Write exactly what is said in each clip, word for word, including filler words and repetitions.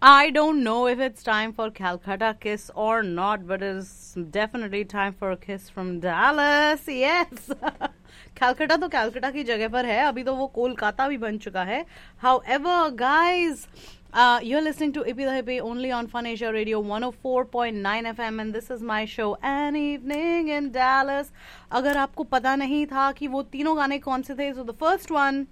I don't know if it's time for Calcutta Kiss or not, but it's definitely time for a kiss from Dallas. Yes. Calcutta तो Calcutta की जगह पर है, अभी तो वो कोलकाता भी बन चुका है. However, guys, uh, you're listening to Ippy the Hippie only on Fun Asia Radio one oh four point nine F M, and this is my show An Evening in Dallas. अगर आपको पता नहीं था कि वो तीनों गाने कौन से थे, so the first one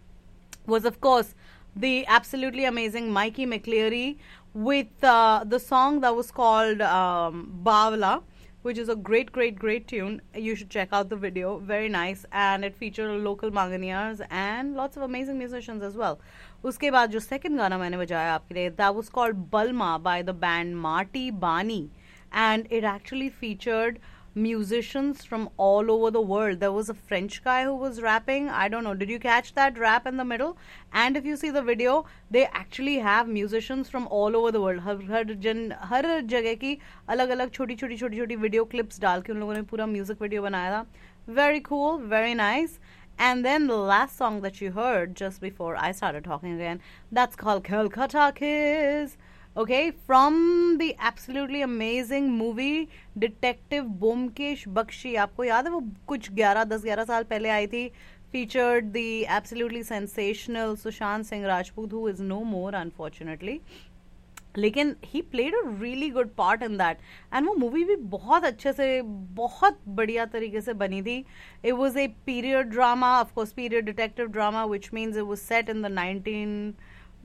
was of course the absolutely amazing Mikey McCleary with uh, the song that was called um, Bawla, which is a great, great, great tune. You should check out the video. Very nice. And it featured local Manganiyars and lots of amazing musicians as well. उसके बाद जो second गाना मैंने बजाया आपके लिए, that was called Balma by the band Marty Bani. And it actually featured musicians from all over the world. There was a French guy who was rapping. I don't know, did you catch that rap in the middle? And if you see the video, they actually have musicians from all over the world. हर हर जन हर जगह की अलग अलग छोटी छोटी छोटी छोटी video clips डाल के उन लोगों ने पूरा म्यूजिक वीडियो बनाया था. Very cool, very nice. And then the last song that you heard just before I started talking again, that's called Calcutta Kiss. Okay, from the absolutely amazing movie Detective Bomkesh Bakshi. आपको याद है वो कुछ ग्यारह दस ग्यारह साल पहले आई थी. Featured the absolutely sensational Sushant Singh Rajput, who is no more unfortunately. लेकिन he played a really good part in that. And वो movie भी बहुत अच्छे से बहुत बढ़िया तरीके से बनी थी. It was a period drama, of course period detective drama, which means it was set in the nineteen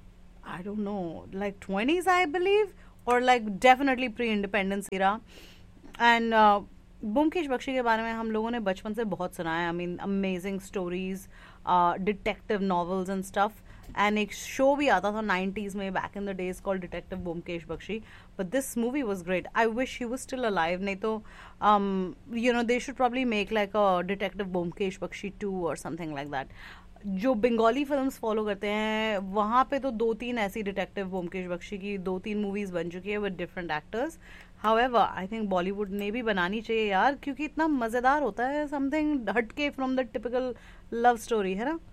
I don't know, like twenties, I believe, or like definitely pre-independence era. And uh, Bomkesh Bakshi के बारे में हम लोगों ने बचपन से बहुत सुना है. I mean, amazing stories, uh, detective novels and stuff. And एक show भी आता था nineties में back in the days called Detective Bomkesh Bakshi. But this movie was great. I wish he was still alive. नहीं तो, um, you know, they should probably make like a Detective Bomkesh Bakshi two or something like that. जो Bengali films follow करते हैं वहाँ पे तो दो तीन ऐसी डिटेक्टिव बोमकेश बख्शी की दो तीन मूवीज बन चुकी है with different actors. However I think Bollywood ने भी बनानी चाहिए यार, क्योंकि इतना मज़ेदार होता है, समथिंग हटके from the typical love story है ना.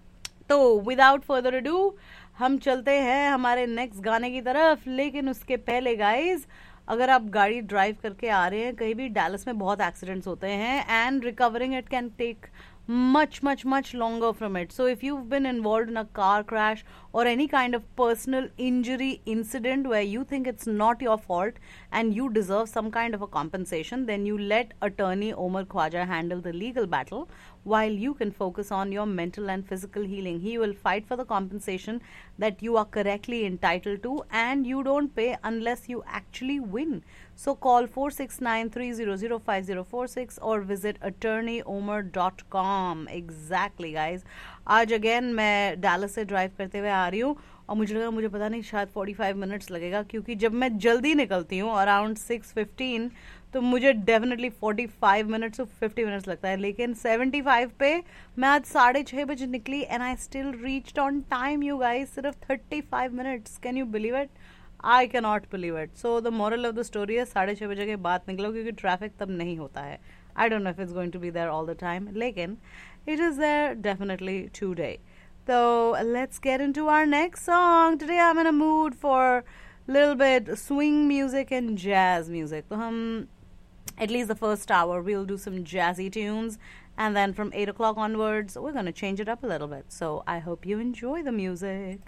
तो विदाउट फर्दर अडू हम चलते हैं हमारे नेक्स्ट गाने की तरफ. लेकिन उसके पहले गाइज, अगर आप गाड़ी ड्राइव करके आ रहे हैं कहीं भी, डैलस में बहुत एक्सीडेंट्स होते हैं and recovering it can take much much much longer from it. So if you've been involved in a car crash or any kind of personal injury incident where you think it's not your fault and you deserve some kind of a compensation, then you let attorney Omar Khwaja handle the legal battle while you can focus on your mental and physical healing. He will fight for the compensation that you are correctly entitled to, and you don't pay unless you actually win. So call four six nine, three zero zero, five zero four six or visit attorney omar dot com. Exactly guys. आज again मैं Dallas से drive करते हुए आ रही हूँ और मुझे लगा मुझे पता नहीं शायद पैंतालीस मिनट्स लगेगा, क्योंकि जब मैं जल्दी निकलती हूँ अराउंड सिक्स फिफ्टीन तो मुझे डेफिनेटली पैंतालीस मिनट्स और पचास मिनट्स लगता है. लेकिन पचहत्तर पे मैं आज साढ़े छः बजे निकली and I still reached on time you guys. सिर्फ पैंतीस minutes. Can you believe it? I can not believe it. So the moral of the story है साढ़े छः बजे के बाद निकलो, क्योंकि ट्रैफिक तब नहीं होता है. I don't know if it's going to be there all the time. Lekin, it is there definitely today. So let's get into our next song. Today I'm in a mood for a little bit swing music and jazz music. So hum, at least the first hour we'll do some jazzy tunes, and then from eight o'clock onwards we're going to change it up a little bit. So I hope you enjoy the music.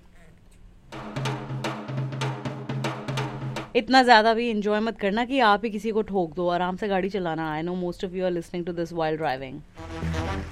इतना ज़्यादा भी enjoy मत करना कि आप ही किसी को ठोक दो. आराम से गाड़ी चलाना. I know most of you are listening to this while driving.